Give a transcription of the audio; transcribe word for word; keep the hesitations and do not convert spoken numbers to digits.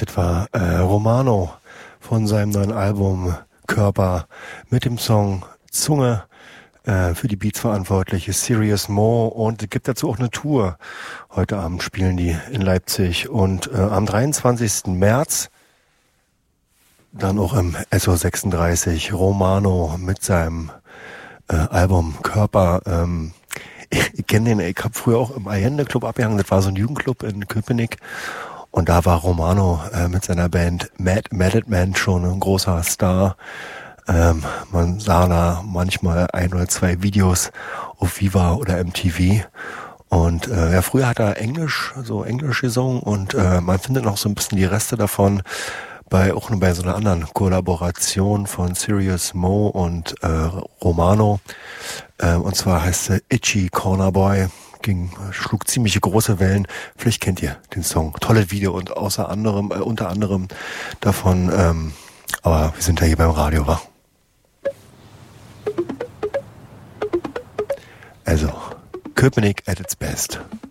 Das war äh, Romano von seinem neuen Album Körper mit dem Song Zunge. Äh, für die Beats verantwortlich ist Serious Mo und es gibt dazu auch eine Tour. Heute Abend spielen die in Leipzig und äh, am dreiundzwanzigsten März dann auch im S O sechsunddreißig Romano mit seinem äh, Album Körper. Ähm, ich ich kenne den, ich habe früher auch im Allende Club abgehangen, das war so ein Jugendclub in Köpenick. Und da war Romano äh, mit seiner Band Mad Mad Man schon ein großer Star. Ähm, man sah da manchmal ein oder zwei Videos auf Viva oder M T V. Und äh, ja, früher hat er Englisch, so Englisch gesungen und äh, man findet noch so ein bisschen die Reste davon bei auch nur bei so einer anderen Kollaboration von Serious Mo und äh, Romano. Ähm, und zwar heißt sie Itchy Corner Boy. Ging, schlug ziemlich große Wellen. Vielleicht kennt ihr den Song. Tolles Video und außer anderem, äh, unter anderem davon, ähm, aber wir sind ja hier beim Radio, wa? Also, Köpenick at its best.